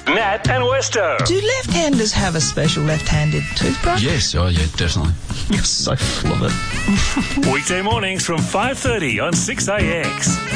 Nat and Westo. Do left-handers have a special left-handed toothbrush? Yes, oh yeah, definitely. You're so full of it. Weekday mornings from 5:30 on 6AX.